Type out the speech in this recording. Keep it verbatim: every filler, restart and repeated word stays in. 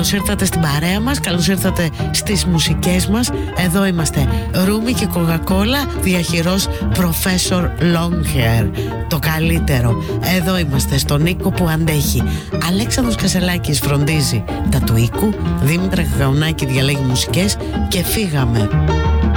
Καλώς ήρθατε στην παρέα μας, καλώς ήρθατε στις μουσικές μας. Εδώ είμαστε Ρούμι και Κοκακόλα, διαχειρός Professor Longhair. Το καλύτερο. Εδώ είμαστε στον οίκο που αντέχει. Αλέξανδρος Κασελάκης φροντίζει τα του οίκου, Δήμητρα Γαουνάκη διαλέγει μουσικές και φύγαμε.